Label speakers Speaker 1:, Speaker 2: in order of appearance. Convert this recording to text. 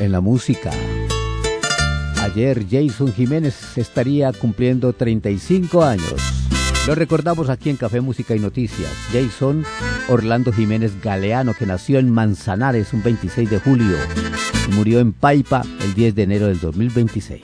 Speaker 1: en la música. Ayer Jason Jiménez estaría cumpliendo 35 años. Lo recordamos aquí en Café Música y Noticias. Jason Orlando Jiménez Galeano, que nació en Manzanares un 26 de julio y murió en Paipa el 10 de enero del 2026.